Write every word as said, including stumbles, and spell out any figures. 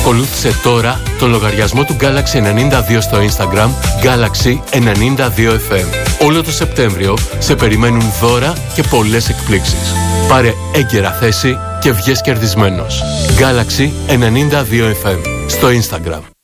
Ακολούθησε τώρα το λογαριασμό του Galaxy ενενήντα δύο στο Instagram, Galaxy ενενήντα δύο εφ εμ. Όλο το Σεπτέμβριο σε περιμένουν δώρα και πολλές εκπλήξεις. Πάρε έγκαιρα θέση και βγες κερδισμένος. Galaxy ενενήντα δύο εφ εμ στο Instagram.